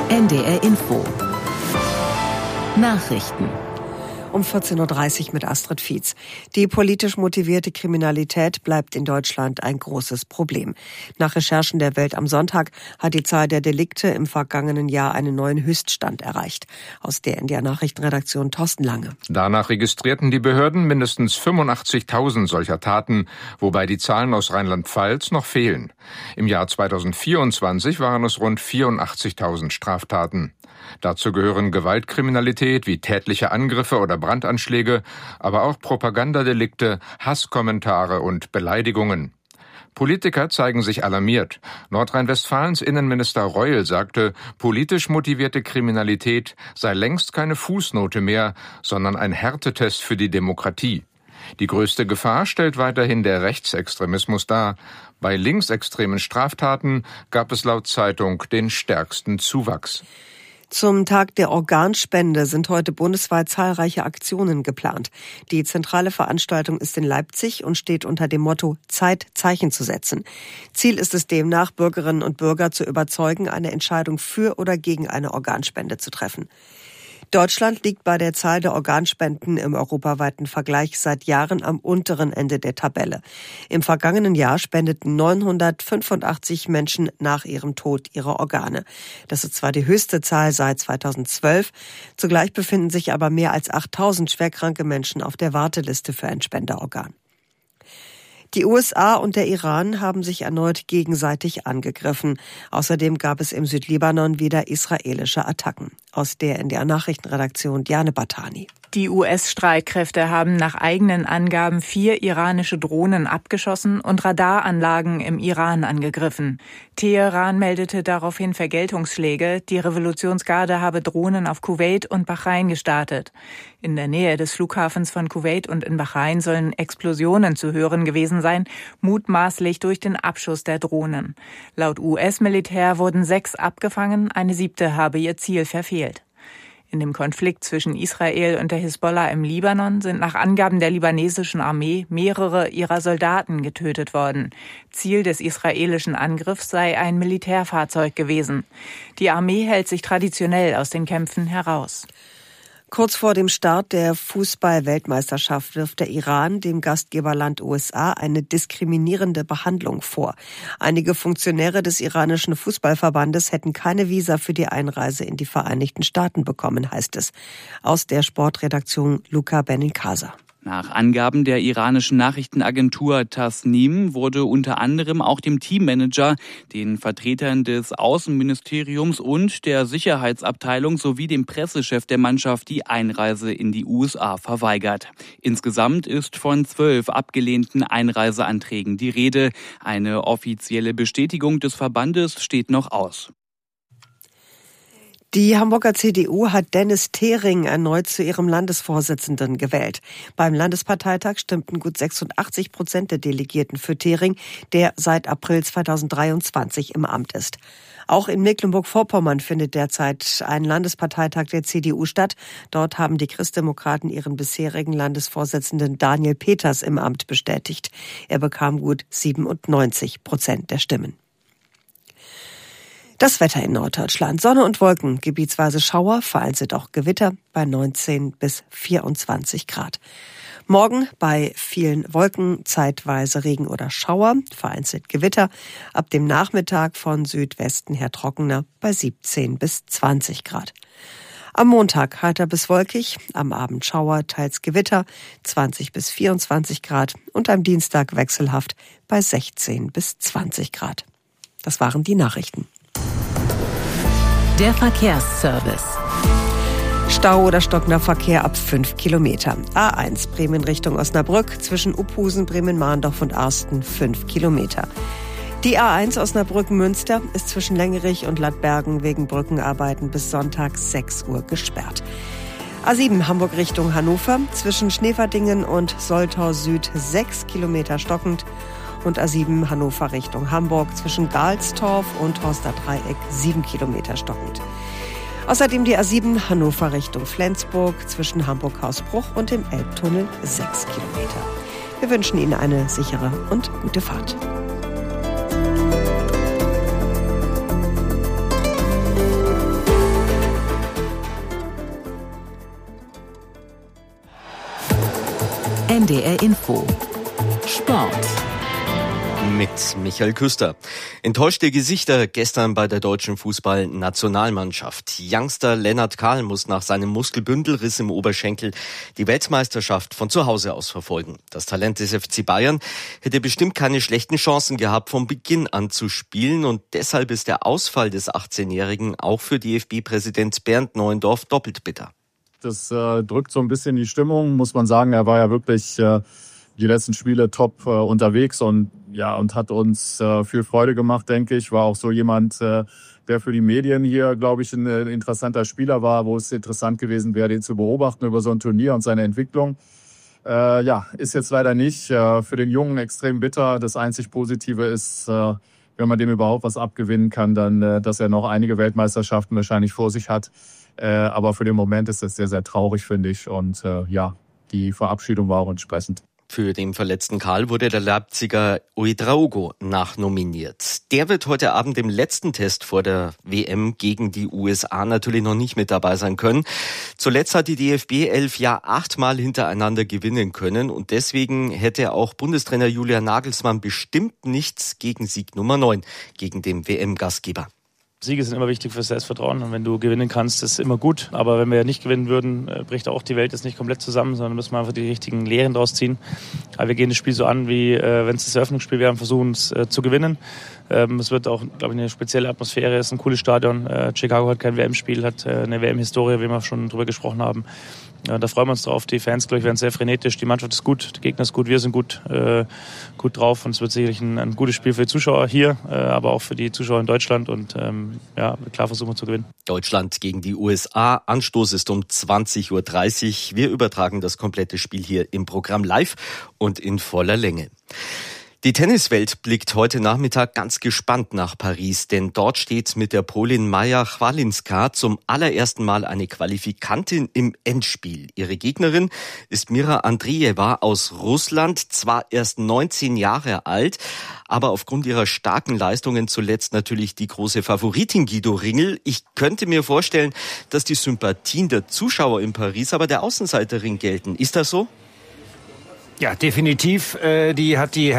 NDR Info. Nachrichten. Um 14.30 Uhr mit Astrid Fietz. Die politisch motivierte Kriminalität bleibt in Deutschland ein großes Problem. Nach Recherchen der Welt am Sonntag hat die Zahl der Delikte im vergangenen Jahr einen neuen Höchststand erreicht. Aus der NDR Nachrichtenredaktion Thorsten Lange. Danach registrierten die Behörden mindestens 85.000 solcher Taten, wobei die Zahlen aus Rheinland-Pfalz noch fehlen. Im Jahr 2024 waren es rund 84.000 Straftaten. Dazu gehören Gewaltkriminalität wie tätliche Angriffe oder Brandanschläge, aber auch Propagandadelikte, Hasskommentare und Beleidigungen. Politiker zeigen sich alarmiert. Nordrhein-Westfalens Innenminister Reul sagte, politisch motivierte Kriminalität sei längst keine Fußnote mehr, sondern ein Härtetest für die Demokratie. Die größte Gefahr stellt weiterhin der Rechtsextremismus dar. Bei linksextremen Straftaten gab es laut Zeitung den stärksten Zuwachs. Zum Tag der Organspende sind heute bundesweit zahlreiche Aktionen geplant. Die zentrale Veranstaltung ist in Leipzig und steht unter dem Motto Zeit, Zeichen zu setzen. Ziel ist es demnach, Bürgerinnen und Bürger zu überzeugen, eine Entscheidung für oder gegen eine Organspende zu treffen. Deutschland liegt bei der Zahl der Organspenden im europaweiten Vergleich seit Jahren am unteren Ende der Tabelle. Im vergangenen Jahr spendeten 985 Menschen nach ihrem Tod ihre Organe. Das ist zwar die höchste Zahl seit 2012, zugleich befinden sich aber mehr als 8.000 schwerkranke Menschen auf der Warteliste für ein Spenderorgan. Die USA und der Iran haben sich erneut gegenseitig angegriffen. Außerdem gab es im Südlibanon wieder israelische Attacken. Aus der NDR Nachrichtenredaktion Diane Batani. Die US-Streitkräfte haben nach eigenen Angaben 4 iranische Drohnen abgeschossen und Radaranlagen im Iran angegriffen. Teheran meldete daraufhin Vergeltungsschläge. Die Revolutionsgarde habe Drohnen auf Kuwait und Bahrain gestartet. In der Nähe des Flughafens von Kuwait und in Bahrain sollen Explosionen zu hören gewesen sein, mutmaßlich durch den Abschuss der Drohnen. Laut US-Militär wurden 6 abgefangen, eine 7. habe ihr Ziel verfehlt. In dem Konflikt zwischen Israel und der Hisbollah im Libanon sind nach Angaben der libanesischen Armee mehrere ihrer Soldaten getötet worden. Ziel des israelischen Angriffs sei ein Militärfahrzeug gewesen. Die Armee hält sich traditionell aus den Kämpfen heraus. Kurz vor dem Start der Fußball-Weltmeisterschaft wirft der Iran dem Gastgeberland USA eine diskriminierende Behandlung vor. Einige Funktionäre des iranischen Fußballverbandes hätten keine Visa für die Einreise in die Vereinigten Staaten bekommen, heißt es. Aus der Sportredaktion Luca Benincasa. Nach Angaben der iranischen Nachrichtenagentur Tasnim wurde unter anderem auch dem Teammanager, den Vertretern des Außenministeriums und der Sicherheitsabteilung sowie dem Pressechef der Mannschaft die Einreise in die USA verweigert. Insgesamt ist von 12 abgelehnten Einreiseanträgen die Rede. Eine offizielle Bestätigung des Verbandes steht noch aus. Die Hamburger CDU hat Dennis Thering erneut zu ihrem Landesvorsitzenden gewählt. Beim Landesparteitag stimmten gut 86% der Delegierten für Thering, der seit April 2023 im Amt ist. Auch in Mecklenburg-Vorpommern findet derzeit ein Landesparteitag der CDU statt. Dort haben die Christdemokraten ihren bisherigen Landesvorsitzenden Daniel Peters im Amt bestätigt. Er bekam gut 97% der Stimmen. Das Wetter in Norddeutschland. Sonne und Wolken, gebietsweise Schauer, vereinzelt auch Gewitter bei 19 bis 24 Grad. Morgen bei vielen Wolken, zeitweise Regen oder Schauer, vereinzelt Gewitter. Ab dem Nachmittag von Südwesten her trockener bei 17 bis 20 Grad. Am Montag heiter bis wolkig, am Abend Schauer, teils Gewitter, 20 bis 24 Grad und am Dienstag wechselhaft bei 16 bis 20 Grad. Das waren die Nachrichten. Der Verkehrsservice. Stau oder stockender Verkehr ab 5 Kilometer. A1 Bremen Richtung Osnabrück zwischen Uphusen, Bremen-Mahndorf und Arsten 5 Kilometer. Die A1 Osnabrück-Münster ist zwischen Längerich und Lattbergen wegen Brückenarbeiten bis Sonntag 6 Uhr gesperrt. A7 Hamburg Richtung Hannover zwischen Schneverdingen und Soltau Süd 6 Kilometer stockend. Und A7 Hannover Richtung Hamburg zwischen Galstorf und Horster Dreieck 7 Kilometer stockend. Außerdem die A7 Hannover Richtung Flensburg zwischen Hamburg-Hausbruch und dem Elbtunnel 6 Kilometer. Wir wünschen Ihnen eine sichere und gute Fahrt. NDR Info. Sport. Mit Michael Küster. Enttäuschte Gesichter gestern bei der deutschen Fußballnationalmannschaft. Youngster Lennart Kahl muss nach seinem Muskelbündelriss im Oberschenkel die Weltmeisterschaft von zu Hause aus verfolgen. Das Talent des FC Bayern hätte bestimmt keine schlechten Chancen gehabt, von Beginn an zu spielen. Und deshalb ist der Ausfall des 18-Jährigen auch für DFB-Präsident Bernd Neuendorf doppelt bitter. Das drückt so ein bisschen die Stimmung, muss man sagen. Er war ja wirklich die letzten Spiele top unterwegs und hat uns viel Freude gemacht, denke ich. War auch so jemand, der für die Medien hier, glaube ich, ein interessanter Spieler war, wo es interessant gewesen wäre, den zu beobachten über so ein Turnier und seine Entwicklung. Ist jetzt leider nicht. Für den Jungen extrem bitter. Das einzig Positive ist, wenn man dem überhaupt was abgewinnen kann, dann, dass er noch einige Weltmeisterschaften wahrscheinlich vor sich hat. Aber für den Moment ist das sehr, sehr traurig, finde ich. Und die Verabschiedung war auch entsprechend. Für den verletzten Kahl wurde der Leipziger Ouedraogo nachnominiert. Der wird heute Abend im letzten Test vor der WM gegen die USA natürlich noch nicht mit dabei sein können. Zuletzt hat die DFB 11 ja 8-mal hintereinander gewinnen können und deswegen hätte auch Bundestrainer Julian Nagelsmann bestimmt nichts gegen Sieg Nummer 9 gegen den WM-Gastgeber. Siege sind immer wichtig für Selbstvertrauen und wenn du gewinnen kannst, ist immer gut. Aber wenn wir nicht gewinnen würden, bricht auch die Welt jetzt nicht komplett zusammen, sondern müssen wir einfach die richtigen Lehren daraus ziehen. Aber wir gehen das Spiel so an, wie wenn es das Eröffnungsspiel wäre und versuchen es zu gewinnen. Es wird auch, glaube ich, eine spezielle Atmosphäre. Es ist ein cooles Stadion. Chicago hat kein WM-Spiel, hat eine WM-Historie, wie wir schon drüber gesprochen haben. Da freuen wir uns drauf. Die Fans, glaube ich, werden sehr frenetisch. Die Mannschaft ist gut, der Gegner ist gut, wir sind gut drauf. Und es wird sicherlich ein gutes Spiel für die Zuschauer hier, aber auch für die Zuschauer in Deutschland. Und klar versuchen wir zu gewinnen. Deutschland gegen die USA. Anstoß ist um 20.30 Uhr. Wir übertragen das komplette Spiel hier im Programm live und in voller Länge. Die Tenniswelt blickt heute Nachmittag ganz gespannt nach Paris, denn dort steht mit der Polin Maja Chwalinska zum allerersten Mal eine Qualifikantin im Endspiel. Ihre Gegnerin ist Mira Andreeva aus Russland, zwar erst 19 Jahre alt, aber aufgrund ihrer starken Leistungen zuletzt natürlich die große Favoritin Guido Ringel. Ich könnte mir vorstellen, dass die Sympathien der Zuschauer in Paris aber der Außenseiterin gelten. Ist das so? Ja, definitiv. Die hat die